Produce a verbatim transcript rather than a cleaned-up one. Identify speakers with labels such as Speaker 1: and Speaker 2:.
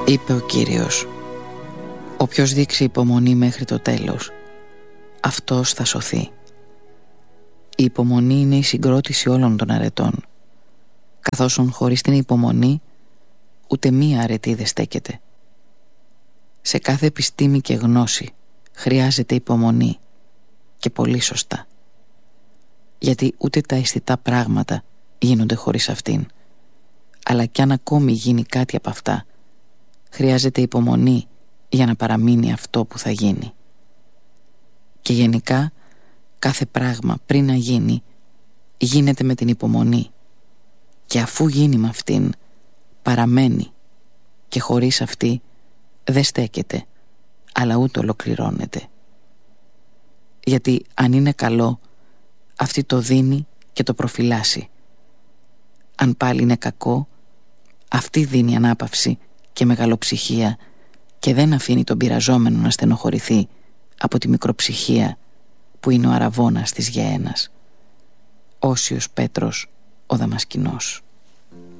Speaker 1: Είπε ο Κύριος: όποιος δείξει υπομονή μέχρι το τέλος, αυτός θα σωθεί. Η υπομονή είναι η συγκρότηση όλων των αρετών, καθώς χωρίς την υπομονή ούτε μία αρετή δεν στέκεται. Σε κάθε επιστήμη και γνώση χρειάζεται υπομονή, και πολύ σωστά, γιατί ούτε τα αισθητά πράγματα γίνονται χωρίς αυτήν, αλλά κι αν ακόμη γίνει κάτι από αυτά, χρειάζεται υπομονή για να παραμείνει αυτό που θα γίνει. Και γενικά κάθε πράγμα πριν να γίνει γίνεται με την υπομονή, και αφού γίνει με αυτήν παραμένει, και χωρίς αυτή δεν στέκεται, αλλά ούτε ολοκληρώνεται. Γιατί αν είναι καλό, αυτή το δίνει και το προφυλάσσει. Αν πάλι είναι κακό, αυτή δίνει ανάπαυση και μεγαλοψυχία και δεν αφήνει τον πειραζόμενο να στενοχωρηθεί από τη μικροψυχία που είναι ο αραβώνας της γεένας. Όσιος Πέτρος ο Δαμασκηνός.